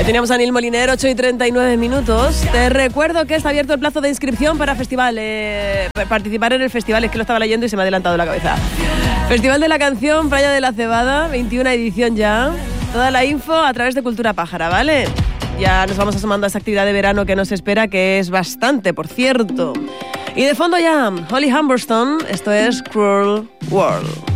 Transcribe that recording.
Teníamos a Nil Moliner, 8:39. Te recuerdo que está abierto el plazo de inscripción para participar en el festival. Es que lo estaba leyendo y se me ha adelantado la cabeza. Festival de la Canción, Playa de la Cebada, 21 edición ya. Toda la info a través de Cultura Pájara, ¿vale? Ya nos vamos asomando a esa actividad de verano que nos espera, que es bastante, por cierto. Y de fondo ya, Holly Humberstone, esto es Cruel World.